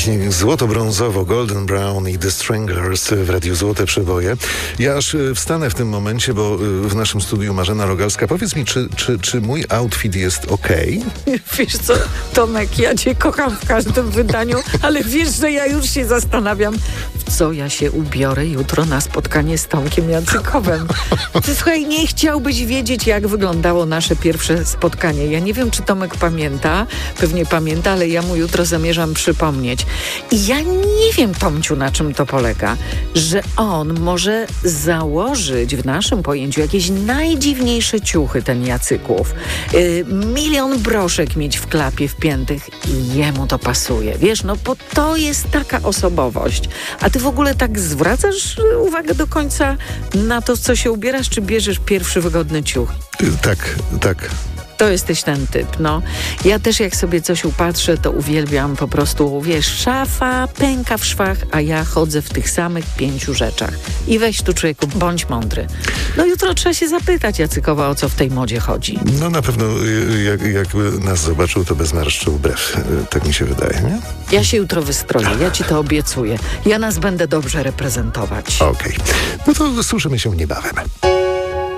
Pięknie, złoto-brązowo, golden brown i The Stranglers w Radiu Złote Przeboje. Ja aż wstanę w tym momencie, bo w naszym studiu Marzena Rogalska. Powiedz mi, czy mój outfit jest okej? Wiesz co, Tomek, ja cię kocham w każdym wydaniu, ale wiesz, że ja już się zastanawiam, w co ja się ubiorę jutro na spotkanie z Tomkiem Jacykowem. Ty, słuchaj, nie chciałbyś wiedzieć, jak wyglądało nasze pierwsze spotkanie. Ja nie wiem, czy Tomek pamięta, pewnie pamięta, ale ja mu jutro zamierzam przypomnieć. I ja nie wiem, Tomciu, na czym to polega, że on może założyć w naszym pojęciu jakieś najdziwniejsze ciuchy, ten Jacyków. Milion broszek mieć w klapie wpiętych i jemu to pasuje. Wiesz, no bo to jest taka osobowość. A ty w ogóle tak zwracasz uwagę do końca na to, w co się ubierasz, czy bierzesz pierwszy wygodny ciuch? Tak. To jesteś ten typ, no. Ja też jak sobie coś upatrzę, to uwielbiam po prostu, wiesz, szafa pęka w szwach, a ja chodzę w tych samych 5 rzeczach. I weź tu, człowieku, bądź mądry. No jutro trzeba się zapytać Jacykowa, o co w tej modzie chodzi. No na pewno jakby nas zobaczył, to bez marszczu brew. Tak mi się wydaje, nie? Ja się jutro wystroję, ja ci to obiecuję. Ja nas będę dobrze reprezentować. Okej. No to słyszymy się niebawem.